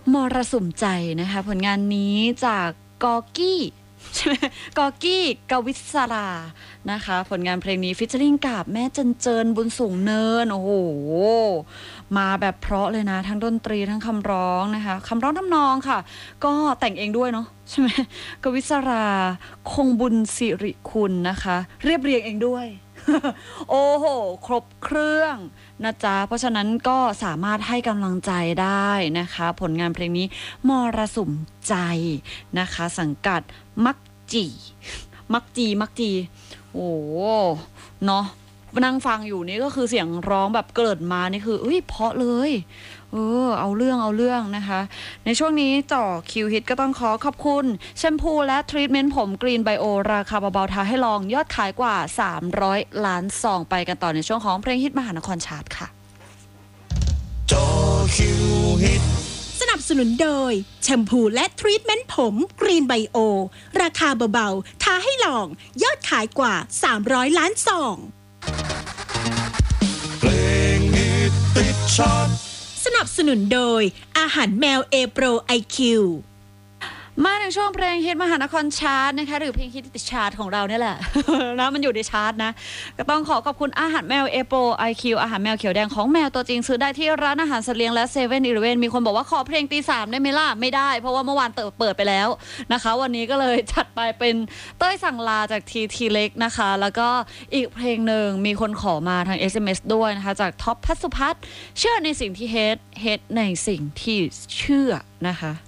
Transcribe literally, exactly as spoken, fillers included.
มรสุมใจนะคะผลงานนี้จากกอกี้ใช่ไหมกอกี้กวิศรานะคะผลงานเพลงนี้ฟิชเชอริงกับแม่เจนเจินบุญสูงเนินโอ้โหมาแบบเพราะเลยนะทั้งดนตรีทั้งคำร้องนะคะคำร้องทำนองค่ะก็แต่งเองด้วยเนาะใช่ไหมกวิศราคงบุญสิริคุณนะคะเรียบเรียงเองด้วย โอ้โหครบเครื่องนะจ๊ะเพราะฉะนั้นก็สามารถให้กำลังใจได้นะคะผลงานเพลงนี้มรสุมใจนะคะสังกัดมักจีมักจีมักจีโอ้เนาะนั่งฟังอยู่นี่ก็คือเสียงร้องแบบเกิดมานี่คืออุ้ยเพราะเลยเออเอาเรื่องเอาเรื่องนะคะในช่วงนี้จ่อคิวฮิตก็ต้องขอขอบคุณแชมพูและทรีทเมนต์ผมกรีนไบโอราคาเบาๆทาให้ลองยอดขายกว่าสามร้อยล้านซองไปกันต่อในช่วงของเพลงฮิตมหานครชาร์ตค่ะจ่อคิวฮิตสนับสนุนโดยแชมพูและทรีทเมนต์ผมกรีนไบโอราคาเบาๆทาให้ลองยอดขายกว่าสามร้อยล้านซองเพลงฮิตติดชาร์ตสนับสนุนโดยอาหารแมวเอโปร ไอ คิวมาถึงช่วงเพลงฮิตมหานครชาร์ตนะคะหรือเพลงฮิตติดชาร์ตของเราเนี่ยแหละ นะมันอยู่ในชาร์ตนะก็ต้องขอขอบคุณอาหารแมวเอโปร ไอ คิว อาหารแมวเขียวแดงของแมวตัวจริงซื้อได้ที่ร้านอาหารสัตว์เลี้ยงและเซเว่นอีเลฟเว่นมีคนบอกว่าขอเพลงตีสามได้ไหมล่ะไม่ได้เพราะว่าเมื่อวานเปิดไปแล้วนะคะวันนี้ก็เลยจัดไปเป็นเต้ยสั่งลาจากทีทีเล็กนะคะแล้วก็อีกเพลงหนึ่งมีคนขอมาทาง เอส เอ็ม เอส ด้วยนะคะจากท็อปพัสสุพัฒน์เชื่อในสิ่งที่เฮดเฮดในสิ่งที่เชื่อนะคะ